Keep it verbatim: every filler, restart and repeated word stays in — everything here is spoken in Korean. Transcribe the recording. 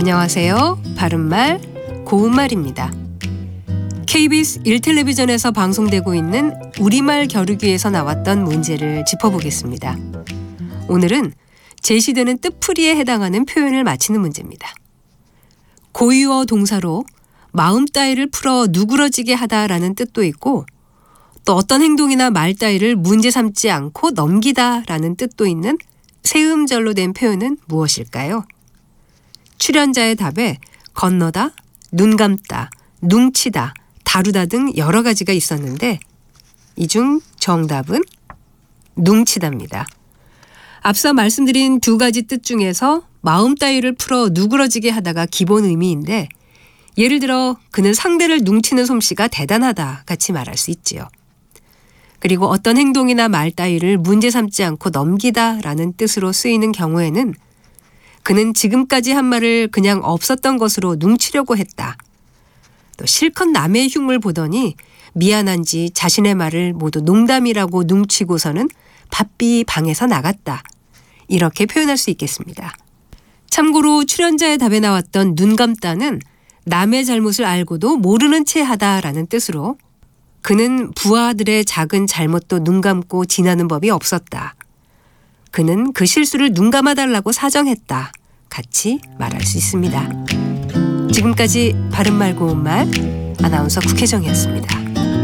안녕하세요. 바른말 고운말입니다. 케이비에스 일 텔레비전에서 방송되고 있는 우리말 겨루기에서 나왔던 문제를 짚어보겠습니다. 오늘은 제시되는 뜻풀이에 해당하는 표현을 맞히는 문제입니다. 고유어 동사로 마음 따위를 풀어 누그러지게 하다라는 뜻도 있고, 또 어떤 행동이나 말 따위를 문제 삼지 않고 넘기다라는 뜻도 있는 세음절로 된 표현은 무엇일까요? 출연자의 답에 건너다, 눈 감다, 뭉치다, 다루다 등 여러 가지가 있었는데 이 중 정답은 뭉치다입니다. 앞서 말씀드린 두 가지 뜻 중에서 마음 따위를 풀어 누그러지게 하다가 기본 의미인데, 예를 들어 그는 상대를 뭉치는 솜씨가 대단하다 같이 말할 수 있지요. 그리고 어떤 행동이나 말 따위를 문제 삼지 않고 넘기다라는 뜻으로 쓰이는 경우에는 그는 지금까지 한 말을 그냥 없었던 것으로 뭉치려고 했다. 또 실컷 남의 흉을 보더니 미안한지 자신의 말을 모두 농담이라고 뭉치고서는 바삐 방에서 나갔다. 이렇게 표현할 수 있겠습니다. 참고로 출연자의 답에 나왔던 눈 감다는 남의 잘못을 알고도 모르는 채 하다라는 뜻으로, 그는 부하들의 작은 잘못도 눈 감고 지나는 법이 없었다. 그는 그 실수를 눈 감아달라고 사정했다. 같이 말할 수 있습니다. 지금까지 바른말 고운말 아나운서 국혜정이었습니다.